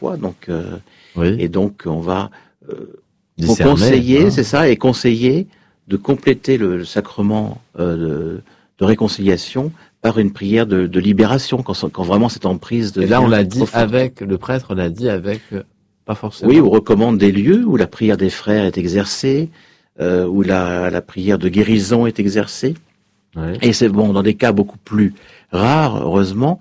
foi. Donc, Oui. et donc on va Discerner, conseiller, hein. c'est ça, et conseiller de compléter le sacrement de réconciliation par une prière de libération, quand vraiment cette emprise devient Et là, on l'a dit trop forte. avec, le prêtre l'a dit avec, pas forcément. Oui, on recommande des lieux où la prière des frères est exercée, où la prière de guérison est exercée. Ouais. Et c'est bon, dans des cas beaucoup plus rares, heureusement,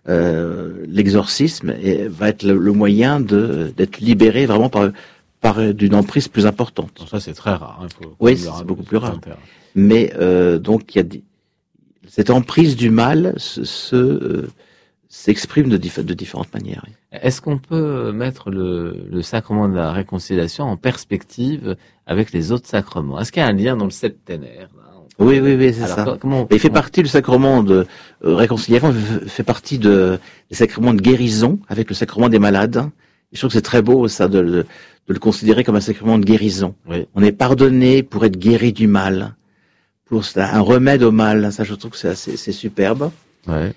l'exorcisme va être le moyen d'être libéré vraiment par d'une emprise plus importante. Donc ça, c'est très rare. Hein, Oui, c'est beaucoup plus rare. Mais donc il y a cette emprise du mal s'exprime de différentes manières. Oui. Est-ce qu'on peut mettre le sacrement de la réconciliation en perspective avec les autres sacrements? Est-ce qu'il y a un lien dans le septénaire là? Oui, c'est ça. Il fait partie du sacrement de réconciliation, fait partie des sacrements de guérison avec le sacrement des malades. Et je trouve que c'est très beau ça de le considérer comme un sacrement de guérison. Oui. On est pardonné pour être guéri du mal, pour un remède au mal. Ça, je trouve que c'est superbe. Ouais.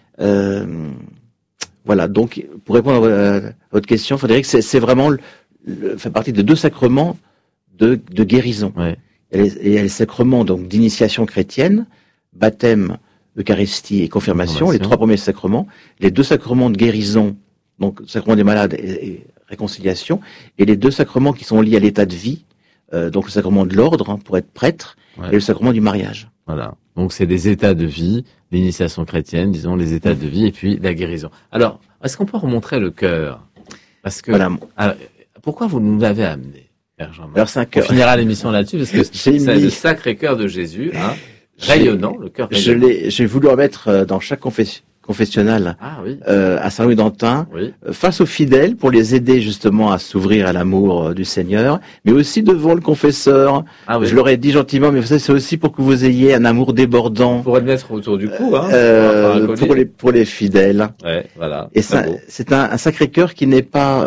Voilà. Donc, pour répondre à votre question, Frédéric, c'est vraiment fait partie de deux sacrements de guérison. Ouais. Il y a les sacrements donc d'initiation chrétienne, baptême, Eucharistie et confirmation, les trois premiers sacrements. Les deux sacrements de guérison, donc sacrement des malades et réconciliation, et les deux sacrements qui sont liés à l'état de vie, donc le sacrement de l'ordre pour être prêtre, et le sacrement du mariage. Voilà. Donc c'est des états de vie, l'initiation chrétienne, disons les états de vie, et puis la guérison. Alors, est-ce qu'on peut remontrer le cœur? Parce que pourquoi vous nous l'avez amené? Alors c'est un cœur. On finira l'émission là-dessus parce que c'est le sacré cœur de Jésus, hein, rayonnant, le cœur rayonnant. J'ai voulu en mettre dans chaque confessionnal à Saint-Louis-d'Antin, face aux fidèles pour les aider justement à s'ouvrir à l'amour du Seigneur, mais aussi devant le confesseur. Je leur ai dit gentiment, mais vous savez, c'est aussi pour que vous ayez un amour débordant. On pourrait le mettre autour du cou, pour les fidèles. Ouais, voilà. Et c'est un Sacré-Cœur qui n'est pas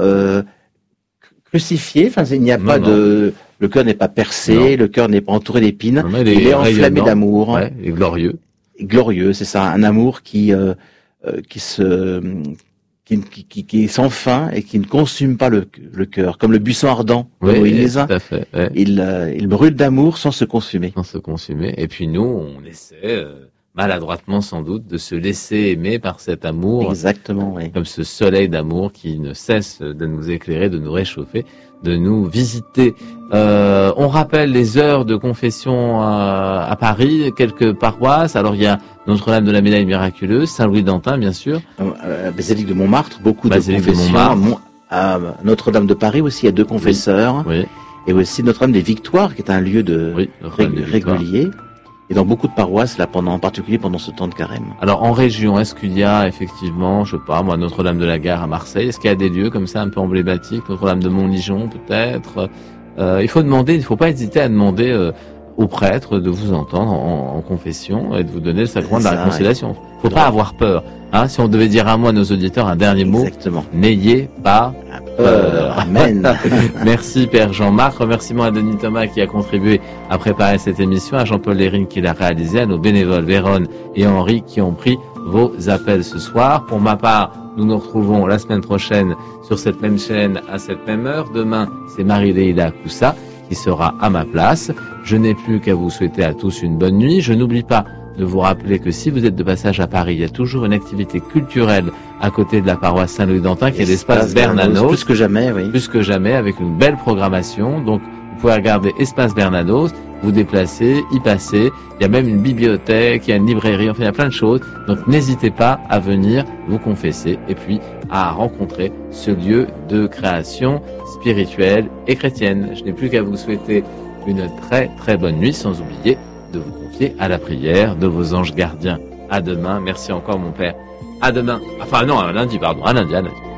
crucifié, enfin il n'y a pas de, le cœur n'est pas percé, le cœur n'est pas entouré d'épines, il est enflammé d'amour. Ouais, et glorieux. Glorieux, c'est ça, un amour qui est sans fin et qui ne consume pas le cœur, comme le buisson ardent de Moïse. Tout à fait. Ouais. Il brûle d'amour sans se consumer. Sans se consumer. Et puis nous, on essaie maladroitement sans doute de se laisser aimer par cet amour. Exactement, oui. Comme ce soleil d'amour qui ne cesse de nous éclairer, de nous réchauffer, de nous visiter. On rappelle les heures de confession à Paris, quelques paroisses. Alors il y a Notre-Dame de la Médaille miraculeuse, Saint-Louis-d'Antin bien sûr. Basilique de Montmartre, beaucoup de confessions. À Notre-Dame de Paris aussi, il y a deux confesseurs. Oui. Et aussi Notre-Dame des Victoires, qui est un lieu de régulier. Et dans beaucoup de paroisses, là, en particulier pendant ce temps de carême. Alors, en région, est-ce qu'il y a effectivement, je sais pas, moi, Notre-Dame de la Gare à Marseille, est-ce qu'il y a des lieux comme ça un peu emblématiques, Notre-Dame de Montligeon, peut-être? Il faut pas hésiter à demander au prêtre de vous entendre en confession et de vous donner le sacrement de la réconciliation. Faut pas avoir peur. Hein, si on devait dire un mot à nos auditeurs, un dernier mot. Exactement. N'ayez pas peur. Amen. Merci Père Jean-Marc. Remerciements à Denis Thomas qui a contribué à préparer cette émission, à Jean-Paul Lérine qui l'a réalisé, à nos bénévoles Véronne et Henri qui ont pris vos appels ce soir. Pour ma part, nous nous retrouvons la semaine prochaine sur cette même chaîne à cette même heure. Demain, c'est Marie-Léida Coussa qui sera à ma place. Je n'ai plus qu'à vous souhaiter à tous une bonne nuit. Je n'oublie pas de vous rappeler que si vous êtes de passage à Paris, il y a toujours une activité culturelle à côté de la paroisse Saint-Louis-d'Antin qui est l'espace Bernanos. Plus que jamais, oui. Plus que jamais, avec une belle programmation. Donc, vous pouvez regarder Espace Bernanos, vous déplacer, y passer. Il y a même une bibliothèque, il y a une librairie, enfin, il y a plein de choses. Donc, n'hésitez pas à venir vous confesser et puis à rencontrer ce lieu de création spirituelle et chrétienne. Je n'ai plus qu'à vous souhaiter une très très bonne nuit, sans oublier de vous confier à la prière de vos anges gardiens. À demain. Merci encore, mon Père. À demain. Enfin, non, à lundi, pardon. À lundi.